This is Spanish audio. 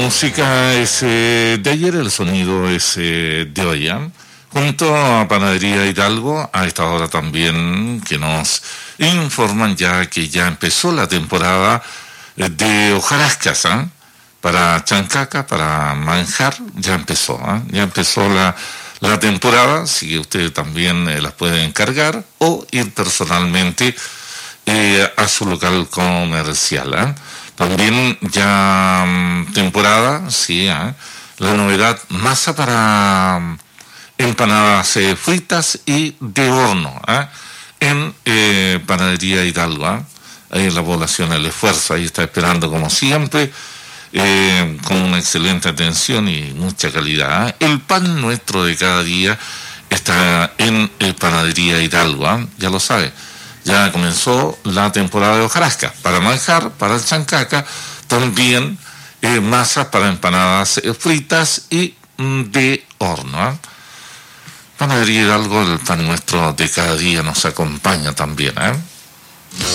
Música es de ayer, el sonido es de hoy, ¿eh? Junto a Panadería Hidalgo, a esta hora también que nos informan ya que ya empezó la temporada de hojarascas, ¿eh? Para chancaca, para manjar, ya empezó, ¿eh? Ya empezó la temporada, así que ustedes también las pueden encargar o ir personalmente a su local comercial, ¿eh? También ya temporada, sí, la novedad, masa para empanadas fritas y de horno, en Panadería Hidalgo, ahí en la población El Esfuerzo, ahí está esperando como siempre, con una excelente atención y mucha calidad. El pan nuestro de cada día está en Panadería Hidalgo, ya lo sabe. Ya comenzó la temporada de hojarasca, para manjar, para el chancaca, también masas para empanadas fritas y de horno. Panadería Hidalgo, el pan nuestro de cada día nos acompaña también,